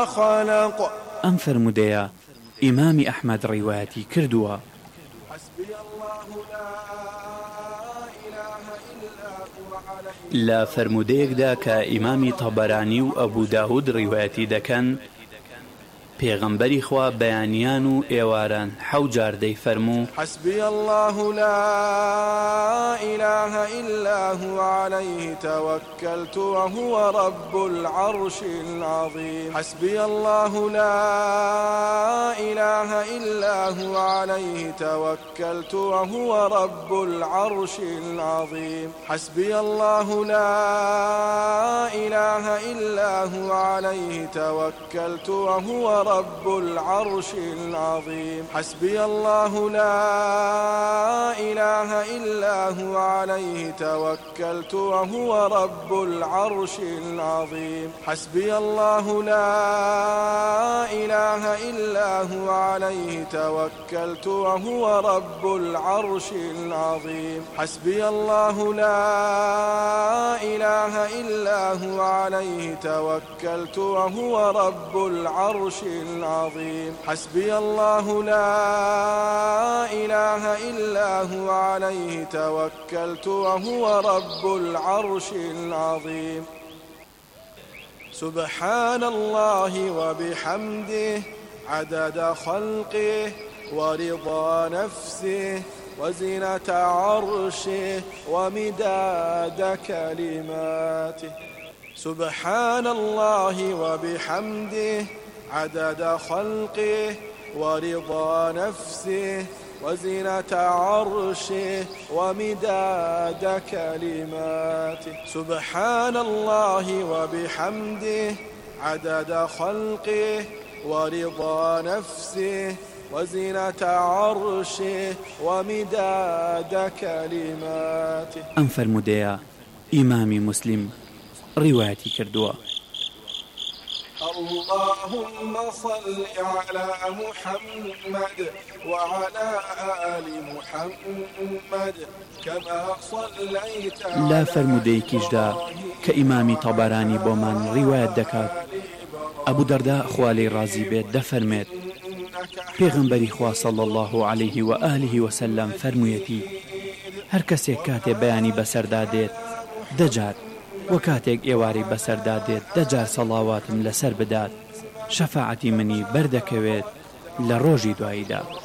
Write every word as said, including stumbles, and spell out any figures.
خلق. ئەم فرمودەیە ئیمامی ئەحمەد ڕیوایەتی کردووە. لە فرمودەیەکدا کە ئیمامی تەبەرانی و ئەبوو داود ڕیوایەتی دەکەن، پێغەمبەری خوا بەیانیان و ئێواران حەوت جار دەیفەرموو: حسبي الله لا إله إلا هو عليه توكلت وهو رب العرش العظيم. حسبي الله لا إله إلا هو عليه توكلت وهو رب العرش العظيم. حسبي الله لا إله إلا هو عليه توكلت وهو رب العرش العظيم. حسبي الله لا إله إلا هو عليه توكلت وهو رب العرش العظيم. حسبي الله لا إله إلا هو عليه توكلت وهو رب العرش العظيم. حسبي الله لا إله إلا هو عليه توكلت وهو رب العرش العظيم. حسبي الله لا إله إلا هو عليه توكلت وهو رب العرش العظيم. سبحان الله وبحمده عدد خلقه ورضا نفسه وزنة عرشه ومداد كلماته. سبحان الله وبحمده عدد خلقه ورضا نفسه وزنة عرشه ومداد كلماته. سبحان الله وبحمده عدد خلقه ورضا نفسه وزنة عرشه ومداد كلماته. ئەم فرمودەیە ئیمامی مسلم ڕیوایەتی کردووە. اللهم صل على محمد وعلى آل محمد كما صليت لا فرمودەیەکیشدا کە ئیمامی تەبەرانی بۆمان ڕیوایەت دەکات، ئەبوو دەردا خوا لێی ڕازی بێت دەفەرمێت پێغەمبەری خوا صلی الله عليه و آله وسلم فەرموویەتی: هەر کەسێک کاتێ بەیانی بەسەردا دێت دەجار و کاتێک ئێواری بەسەردا دێت دەجار سەڵاواتم لەسەر بدات، شەفاعەتی منی بەردەکەوێت لە ڕۆژی دواییدا.